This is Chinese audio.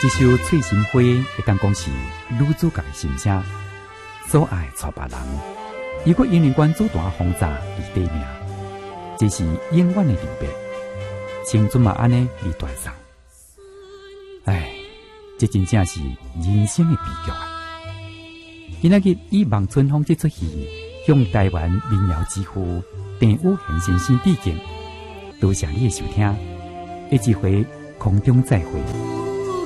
这首《翠心花》会当讲是女主角的心声，所爱娶别人，如果因为阮祖传轰炸而得命，这是永远的离别，青春嘛安尼离断送。唉，这真正是人生的悲剧啊！今仔日以望春风这出戏，向台湾民谣之父陈武宪先生致敬。多谢你的收听，下一回空中再会。